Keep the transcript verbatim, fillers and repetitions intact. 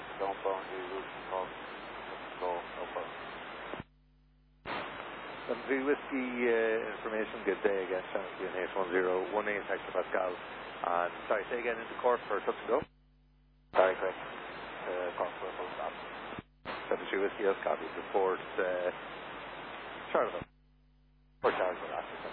don't phone you, you can call. So, no problem. seven three Whiskey uh, information, good day again, Shannon H one zero one eight Hector Pascal. And sorry, say again into court for touch and go. Sorry, Chris. Uh, call for a full stop. seven three Whiskey, yes, copy. Report, uh, Charlotte. Or Charlotte,